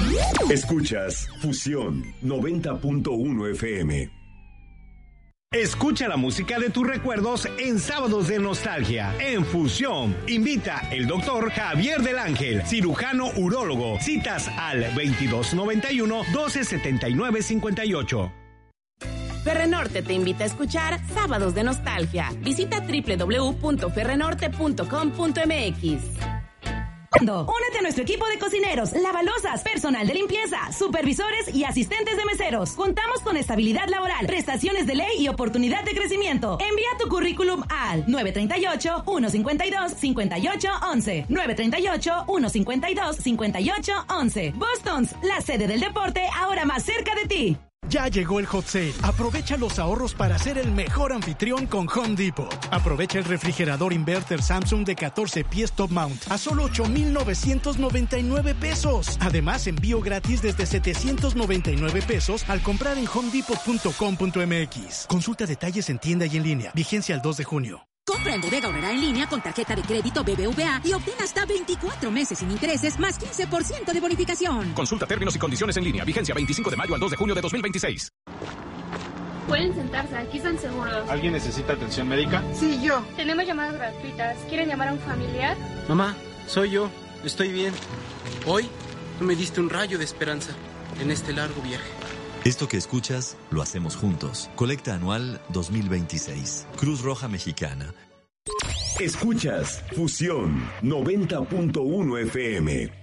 Escuchas Fusión 90.1 FM. Escucha la música de tus recuerdos en Sábados de Nostalgia. En Fusión, invita el doctor Javier del Ángel, cirujano urólogo. Citas al 2291-1279-58. Ferrenorte te invita a escuchar Sábados de Nostalgia. Visita www.ferrenorte.com.mx. Únete a nuestro equipo de cocineros, lavalosas, personal de limpieza, supervisores y asistentes de meseros. Contamos con estabilidad laboral, prestaciones de ley y oportunidad de crecimiento. Envía tu currículum al 938-152-5811. 938-152-5811. Bostons, la sede del deporte, ahora más cerca de ti. Ya llegó el Hot Sale. Aprovecha los ahorros para ser el mejor anfitrión con Home Depot. Aprovecha el refrigerador inverter Samsung de 14 pies top mount a solo 8,999 pesos. Además, envío gratis desde 799 pesos al comprar en homedepot.com.mx. Consulta detalles en tienda y en línea. Vigencia al 2 de junio. Compra en Bodega Aurrerá en línea con tarjeta de crédito BBVA y obtén hasta 24 meses sin intereses más 15% de bonificación. Consulta términos y condiciones en línea. Vigencia 25 de mayo al 2 de junio de 2026. Pueden sentarse, aquí están seguros. ¿Alguien necesita atención médica? Sí, yo. Tenemos llamadas gratuitas. ¿Quieren llamar a un familiar? Mamá, soy yo. Estoy bien. Hoy tú me diste un rayo de esperanza en este largo viaje. Esto que escuchas, lo hacemos juntos. Colecta anual 2026. Cruz Roja Mexicana. Escuchas Fusión 90.1 FM.